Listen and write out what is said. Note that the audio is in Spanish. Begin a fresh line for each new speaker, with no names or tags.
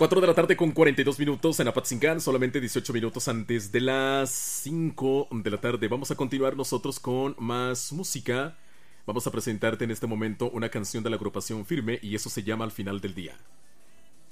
4 de la tarde con 42 minutos en Apatzingán, solamente 18 minutos antes de las 5 de la tarde. Vamos a continuar nosotros con más música. Vamos a presentarte en este momento una canción de la agrupación Firme y eso se llama Al final del día.